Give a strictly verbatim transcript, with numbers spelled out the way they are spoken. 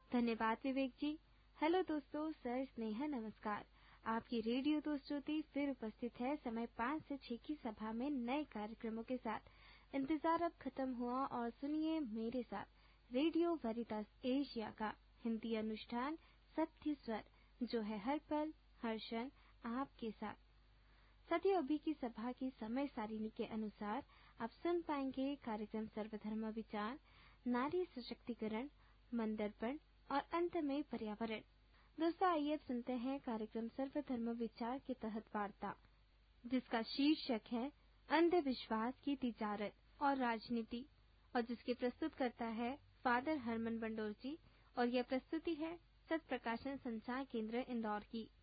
धन्यवाद विवेक जी। हेलो दोस्तों, सर स्नेहा नमस्कार। आपकी रेडियो दोस्त ज्योति फिर उपस्थित है समय पाँच से छह की सभा में नए कार्यक्रमों के साथ। इंतजार अब खत्म हुआ और सुनिए मेरे साथ रेडियो वेरिटास एशिया का हिंदी अनुष्ठान सत्य स्वर, जो है हर पल हर क्षण आपके साथ। साथियों, अभी की सभा की समय सारिणी के अनुसार आप सुन पाएंगे कार्यक्रम सर्वधर्म विचार, नारी सशक्तिकरण, मंदर्पण और अंत में पर्यावरण। दोस्तों, आइए अब सुनते हैं कार्यक्रम सर्वधर्म विचार के तहत वार्ता, जिसका शीर्षक है अंधविश्वास की तिजारत और राजनीति, और जिसके प्रस्तुत करता है फादर हरमन बंडोर जी। और यह प्रस्तुति है सत प्रकाशन संचार केंद्र इंदौर की।